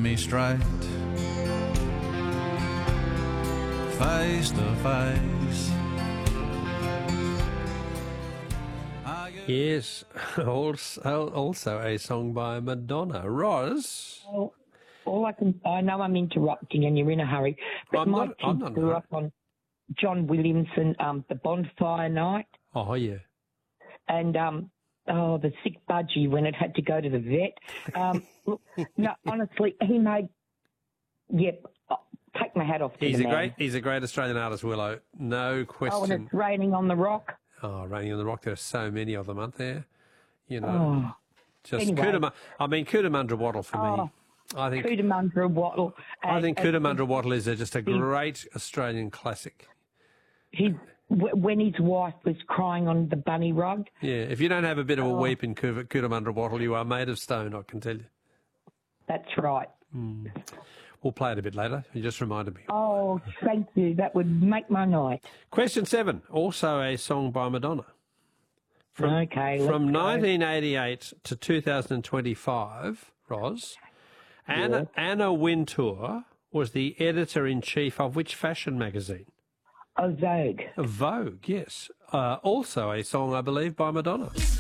me straight, face to face. Yes, also a song by Madonna. Roz? Well, I know I'm interrupting and you're in a hurry, but I'm my not kids in a grew hurry. up on John Williamson, The Bonfire Night, Oh, yeah. and The Sick Budgie when it had to go to the vet. Look, no, honestly, he made, take my hat off to the man. He's a great Australian artist, Willow. No question. Oh, and it's Raining on the Rock. Oh, Raining on the Rock. There are so many of them, aren't there? You know, just anyway. Cootamundra Wattle for me. I think Cootamundra Wattle. I think Cootamundra Wattle is just a great Australian classic. When his wife was crying on the bunny rug. Yeah, if you don't have a bit of a weep in Cootamundra Wattle, you are made of stone, I can tell you. That's right. We'll play it a bit later. You just reminded me. Oh, thank you. That would make my night. Question 7, also a song by Madonna. From 1988 to 2025, Roz, Anna Wintour was the editor-in-chief of which fashion magazine? Vogue. Vogue, yes. Also a song, I believe, by Madonna.